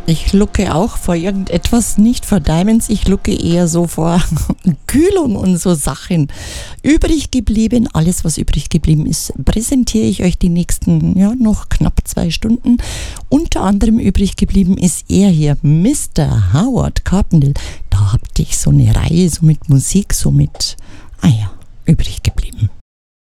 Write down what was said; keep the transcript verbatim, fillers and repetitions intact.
Ich lucke auch vor irgendetwas, nicht vor Diamonds, ich lucke eher so vor Kühlung und so Sachen. Übrig geblieben, alles was übrig geblieben ist, präsentiere ich euch die nächsten, ja, noch knapp zwei Stunden. Unter anderem übrig geblieben ist er hier, Mister Howard Carpendale. Da habt ich so eine Reihe, so mit Musik, so mit, ah ja, übrig geblieben.